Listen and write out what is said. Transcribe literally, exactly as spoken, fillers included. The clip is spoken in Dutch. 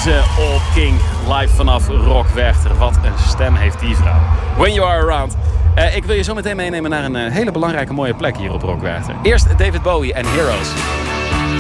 Deze Old King live vanaf Rock Werchter. Wat een stem heeft die vrouw. When You Are Around. Uh, ik wil je zo meteen meenemen naar een uh, hele belangrijke mooie plek hier op Rock Werchter. Eerst David Bowie en Heroes.